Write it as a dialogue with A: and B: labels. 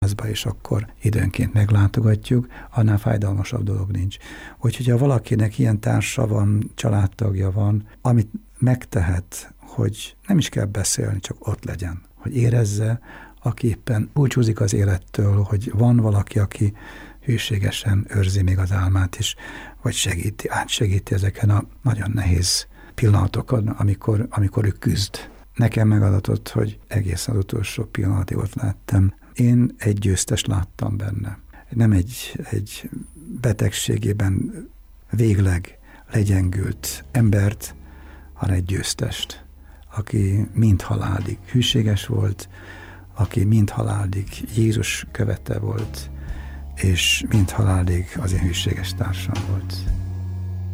A: házba, és akkor időnként meglátogatjuk, annál fájdalmasabb dolog nincs. Úgyhogy ha valakinek ilyen társa van, családtagja van, amit megtehet, hogy nem is kell beszélni, csak ott legyen, hogy érezze, aki éppen búcsúzik az élettől, hogy van valaki, aki hűségesen őrzi még az álmát is, vagy átsegíti ezeken a nagyon nehéz pillanatokon, amikor ő küzd. Nekem megadatott, hogy egészen az utolsó pillanatig ott láttam. Én egy győztest láttam benne. Nem egy betegségében végleg legyengült embert, hanem egy győztest, aki mind halálig hűséges volt, aki mind halálig Jézus követe volt, és mind halálig az én hűséges társam volt.